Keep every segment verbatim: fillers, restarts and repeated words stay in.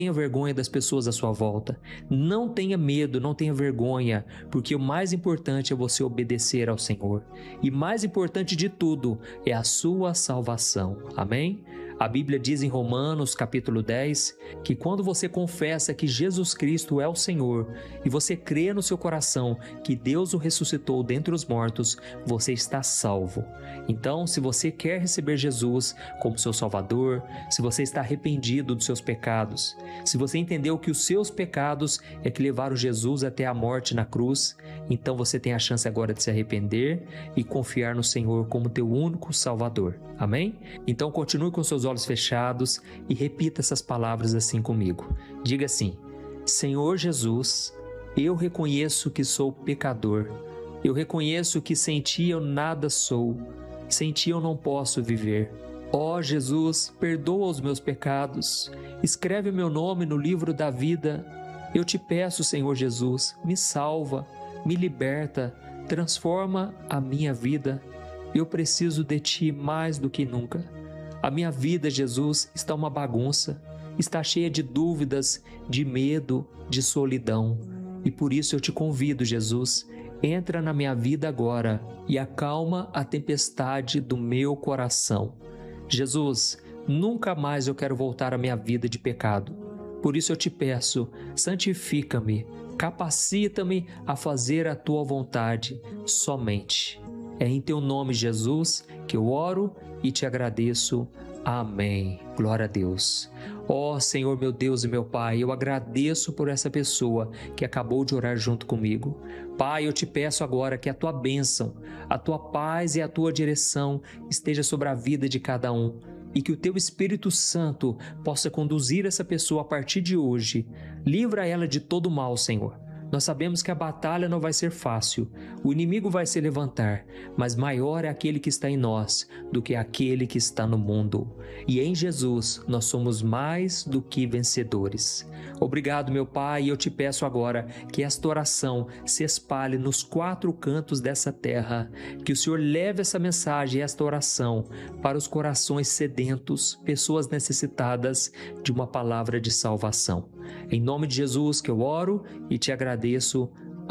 tenha vergonha das pessoas à sua volta. Não tenha medo, não tenha vergonha, porque o mais importante é você obedecer ao Senhor. E mais importante de tudo é a sua salvação. Amém? A Bíblia diz em Romanos, capítulo dez, que quando você confessa que Jesus Cristo é o Senhor e você crê no seu coração que Deus o ressuscitou dentre os mortos, você está salvo. Então, se você quer receber Jesus como seu Salvador, se você está arrependido dos seus pecados, se você entendeu que os seus pecados é que levaram Jesus até a morte na cruz, então você tem a chance agora de se arrepender e confiar no Senhor como teu único Salvador. Amém? Então continue com seus olhos fechados e repita essas palavras assim comigo. Diga assim: Senhor Jesus, eu reconheço que sou pecador. Eu reconheço que sem ti eu nada sou. Sem ti eu não posso viver. Ó Jesus, perdoa os meus pecados. Escreve o meu nome no livro da vida. Eu te peço, Senhor Jesus, me salva, me liberta, transforma a minha vida. Eu preciso de ti mais do que nunca. A minha vida, Jesus, está uma bagunça, está cheia de dúvidas, de medo, de solidão. E por isso eu te convido, Jesus, entra na minha vida agora e acalma a tempestade do meu coração. Jesus, nunca mais eu quero voltar à minha vida de pecado. Por isso eu te peço, santifica-me, capacita-me a fazer a tua vontade somente. É em teu nome, Jesus, que eu oro e te agradeço. Amém. Glória a Deus. Ó Senhor, meu Deus e meu Pai, eu agradeço por essa pessoa que acabou de orar junto comigo. Pai, eu te peço agora que a tua bênção, a tua paz e a tua direção esteja sobre a vida de cada um e que o teu Espírito Santo possa conduzir essa pessoa a partir de hoje. Livra ela de todo mal, Senhor. Nós sabemos que a batalha não vai ser fácil, o inimigo vai se levantar, mas maior é aquele que está em nós do que aquele que está no mundo. E em Jesus nós somos mais do que vencedores. Obrigado, meu Pai, e eu te peço agora que esta oração se espalhe nos quatro cantos dessa terra, que o Senhor leve essa mensagem, esta oração, para os corações sedentos, pessoas necessitadas de uma palavra de salvação. Em nome de Jesus que eu oro e te agradeço.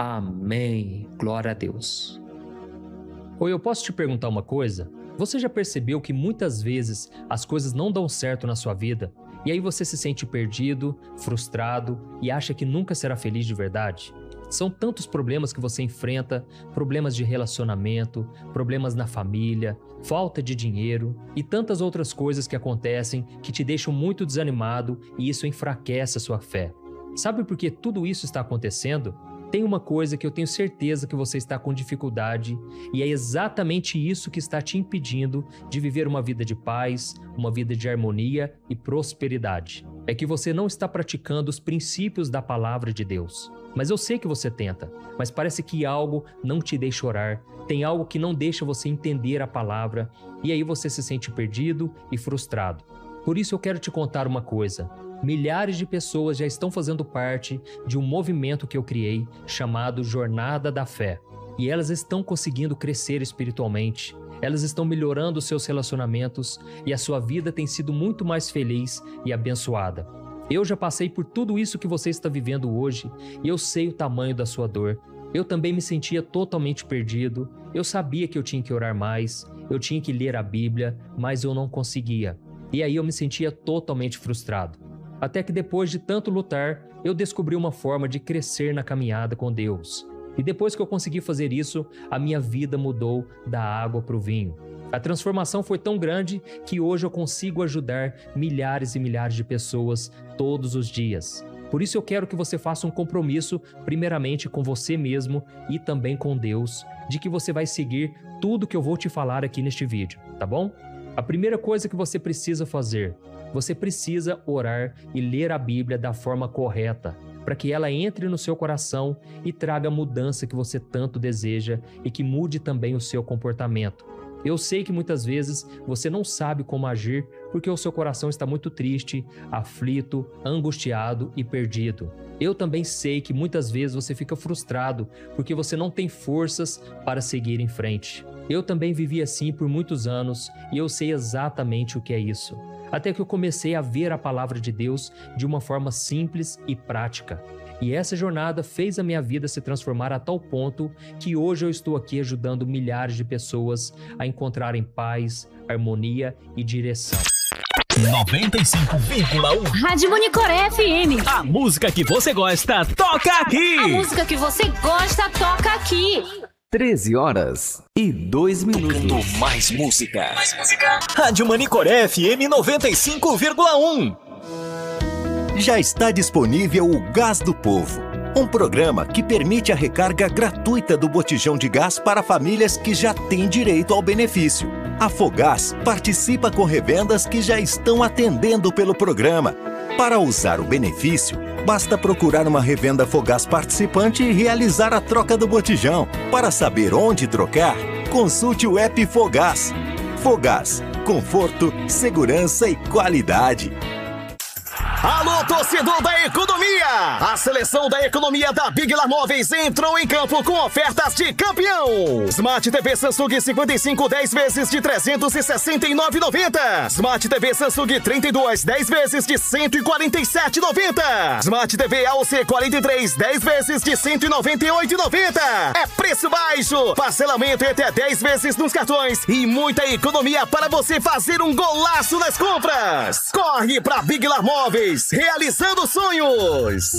Amém. Glória a Deus. Oi, eu posso te perguntar uma coisa? Você já percebeu que muitas vezes as coisas não dão certo na sua vida? E aí você se sente perdido, frustrado e acha que nunca será feliz de verdade? São tantos problemas que você enfrenta, problemas de relacionamento, problemas na família, falta de dinheiro e tantas outras coisas que acontecem que te deixam muito desanimado e isso enfraquece a sua fé. Sabe por que tudo isso está acontecendo? Tem uma coisa que eu tenho certeza que você está com dificuldade e é exatamente isso que está te impedindo de viver uma vida de paz, uma vida de harmonia e prosperidade. É que você não está praticando os princípios da palavra de Deus. Mas eu sei que você tenta, mas parece que algo não te deixa orar, tem algo que não deixa você entender a palavra e aí você se sente perdido e frustrado. Por isso eu quero te contar uma coisa. Milhares de pessoas já estão fazendo parte de um movimento que eu criei chamado Jornada da Fé. E elas estão conseguindo crescer espiritualmente, elas estão melhorando seus relacionamentos e a sua vida tem sido muito mais feliz e abençoada. Eu já passei por tudo isso que você está vivendo hoje e eu sei o tamanho da sua dor. Eu também me sentia totalmente perdido, eu sabia que eu tinha que orar mais, eu tinha que ler a Bíblia, mas eu não conseguia. E aí eu me sentia totalmente frustrado. Até que depois de tanto lutar, eu descobri uma forma de crescer na caminhada com Deus. E depois que eu consegui fazer isso, a minha vida mudou da água para o vinho. A transformação foi tão grande que hoje eu consigo ajudar milhares e milhares de pessoas todos os dias. Por isso eu quero que você faça um compromisso, primeiramente com você mesmo e também com Deus, de que você vai seguir tudo que eu vou te falar aqui neste vídeo, tá bom? A primeira coisa que você precisa fazer, você precisa orar e ler a Bíblia da forma correta, para que ela entre no seu coração e traga a mudança que você tanto deseja e que mude também o seu comportamento. Eu sei que muitas vezes você não sabe como agir porque o seu coração está muito triste, aflito, angustiado e perdido. Eu também sei que muitas vezes você fica frustrado porque você não tem forças para seguir em frente. Eu também vivi assim por muitos anos e eu sei exatamente o que é isso. até que eu comecei a ver a palavra de Deus de uma forma simples e prática. E essa jornada fez a minha vida se transformar a tal ponto que hoje eu estou aqui ajudando milhares de pessoas a encontrarem paz, harmonia e direção. noventa e cinco vírgula um Rádio Monicoré F M. A música que você gosta, toca aqui! A música que você gosta, toca aqui! treze horas e dois minutos. Tocando mais música. Mais música. Rádio Monicoré F M noventa e cinco vírgula um. Já está disponível o Gás do Povo, um programa que permite a recarga gratuita do botijão de gás para famílias que já têm direito ao benefício. A Fogás participa com revendas que já estão atendendo pelo programa. Para usar o benefício, basta procurar uma revenda Fogás participante e realizar a troca do botijão. Para saber onde trocar, consulte o app Fogás. Fogás, conforto, segurança e qualidade. Alô, torcedor da economia! A seleção da economia da Big Lar Móveis entrou em campo com ofertas de campeão. Smart T V Samsung cinquenta e cinco dez vezes de trezentos e sessenta e nove reais e noventa centavos. Smart T V Samsung trinta e dois dez vezes de cento e quarenta e sete reais e noventa centavos. Smart T V A O C quarenta e três dez vezes de cento e noventa e oito reais e noventa centavos. É preço baixo, parcelamento em até dez vezes nos cartões e muita economia para você fazer um golaço nas compras. Corre pra Big Lar Móveis, realizando sonhos.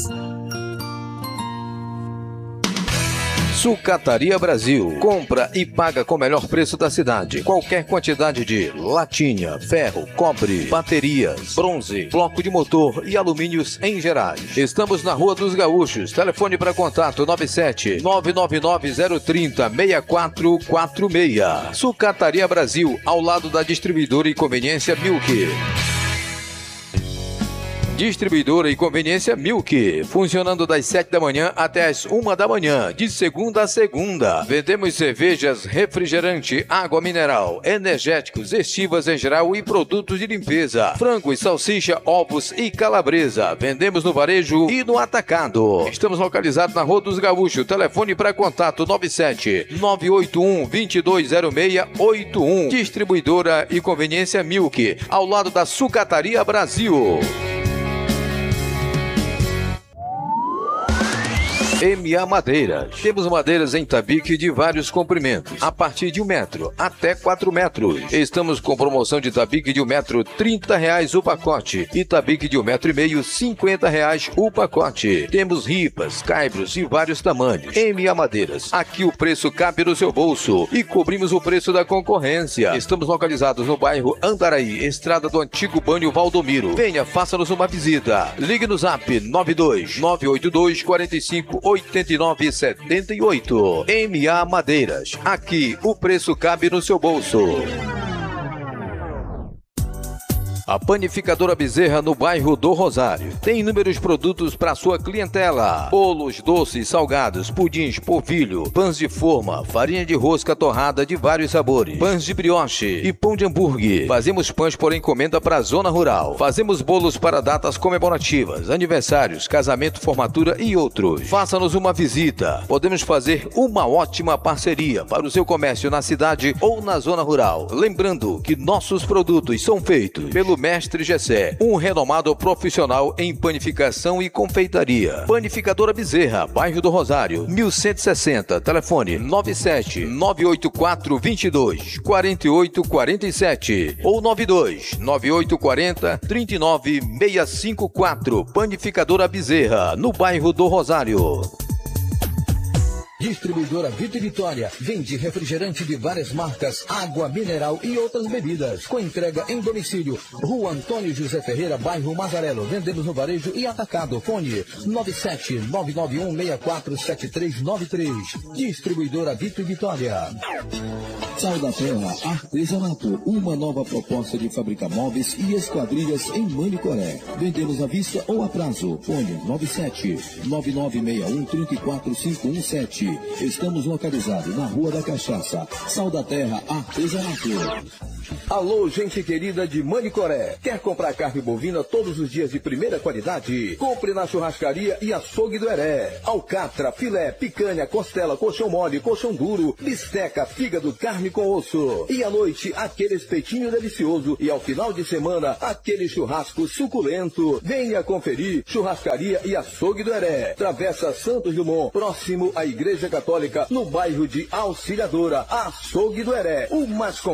Sucataria Brasil. Compra e paga com o melhor preço da cidade. Qualquer quantidade de latinha, ferro, cobre, baterias, bronze, bloco de motor e alumínios em geral. Estamos na Rua dos Gaúchos. Telefone para contato nove sete nove nove nove zero três zero seis quatro quatro seis. Sucataria Brasil, ao lado da distribuidora e conveniência Milk. Distribuidora e conveniência Milk, funcionando das sete da manhã até as uma da manhã, de segunda a segunda. Vendemos cervejas, refrigerante, água mineral, energéticos, estivas em geral e produtos de limpeza, frango e salsicha, ovos e calabresa. Vendemos no varejo e no atacado. Estamos localizados na Rua dos Gaúchos. Telefone para contato nove sete nove oito um dois dois zero seis oito um. Distribuidora e conveniência Milk, ao lado da Sucataria Brasil. M A Madeiras. Temos madeiras em tabique de vários comprimentos, a partir de um metro até quatro metros. Estamos com promoção de tabique de um metro, trinta reais o pacote, e tabique de um metro e meio, cinquenta reais o pacote. Temos ripas, caibros e vários tamanhos. M A Madeiras. Aqui o preço cabe no seu bolso e cobrimos o preço da concorrência. Estamos localizados no bairro Andaraí, estrada do antigo Banho Valdomiro. Venha, faça-nos uma visita. Ligue no zap nove dois nove oito dois quatro cinco oito nove sete oito. M A Madeiras. Aqui o preço cabe no seu bolso. A Panificadora Bezerra, no bairro do Rosário, tem inúmeros produtos para sua clientela: bolos, doces, salgados, pudins, polvilho, pães de forma, farinha de rosca torrada de vários sabores, pães de brioche e pão de hambúrguer. Fazemos pães por encomenda para a zona rural. Fazemos bolos para datas comemorativas, aniversários, casamento, formatura e outros. Faça-nos uma visita. Podemos fazer uma ótima parceria para o seu comércio na cidade ou na zona rural. Lembrando que nossos produtos são feitos pelo Mestre Gessé, um renomado profissional em panificação e confeitaria. Panificadora Bezerra, bairro do Rosário, mil cento e sessenta, telefone nove sete nove oito quatro dois dois quatro oito quatro sete ou nove dois nove oito quatro zero três nove seis cinco quatro. Panificadora Bezerra, no bairro do Rosário. Distribuidora Vito e Vitória vende refrigerante de várias marcas, água mineral e outras bebidas, com entrega em domicílio. Rua Antônio José Ferreira, bairro Mazarelo. Vendemos no varejo e atacado. Fone nove sete nove nove um seis quatro sete três nove três. Distribuidora Vito e Vitória. Sal da Terra Artesanato, uma nova proposta de fabricar móveis e esquadrilhas em Manicoré. Vendemos à vista ou a prazo. Fone nove sete nove nove seis um três quatro cinco um sete. Estamos localizados na Rua da Cachaça. Sal da Terra Artesanato. Alô, gente querida de Manicoré. Quer comprar carne bovina todos os dias de primeira qualidade? Compre na churrascaria e açougue do Heré. Alcatra, filé, picanha, costela, colchão mole, colchão duro, bisteca, fígado, carne com osso. E à noite, aquele espetinho delicioso. E ao final de semana, aquele churrasco suculento. Venha conferir Churrascaria e Açougue do Heré. Travessa Santos Dumont, próximo à Igreja Católica, no bairro de Auxiliadora. Açougue do Heré, o mais